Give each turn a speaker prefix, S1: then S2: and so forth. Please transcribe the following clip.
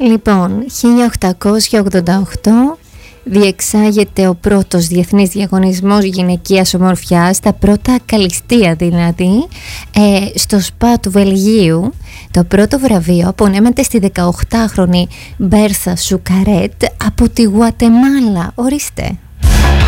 S1: Λοιπόν, 1888 διεξάγεται ο πρώτος διεθνής διαγωνισμός γυναικείας ομορφιάς, τα πρώτα καλλιστεία δηλαδή, στο ΣΠΑ του Βελγίου. Το πρώτο βραβείο απονέμεται στη 18χρονη Μπέρθα Σουκαρέτ από τη Γουατεμάλα. Ορίστε.